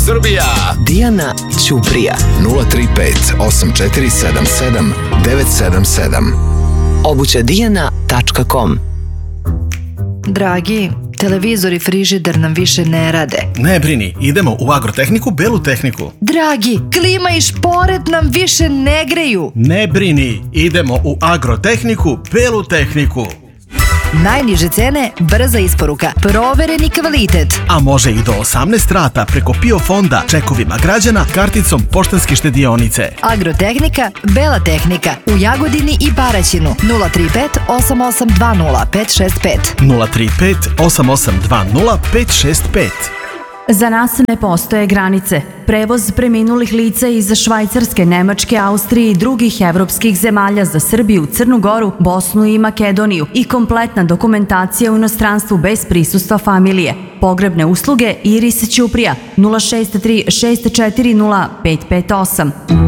Srbija. Dijana Ćuprija 035 8477 977. Obućadijana.com. Dragi, televizor i frižider nam više ne rade. Ne brini, idemo u Agrotehniku, Belu tehniku. Dragi, klima i šporet nam više ne greju. Ne brini, idemo u Agrotehniku, Belu tehniku. Najniže cene, brza isporuka, provereni kvalitet. A može i do 18 rata preko PIO fonda, čekovima građana, karticom Poštanske štedionice. Agrotehnika, Bela tehnika u Jagodini i Paraćinu 035 8820 565. 035 8820 565. Za nas ne postoje granice. Prevoz preminulih lica iz Švajcarske, Nemačke, Austrije i drugih evropskih zemalja za Srbiju, Crnu Goru, Bosnu i Makedoniju i kompletna dokumentacija u inostranstvu bez prisustva familije. Pogrebne usluge Iris Ćuprija 063 640 558.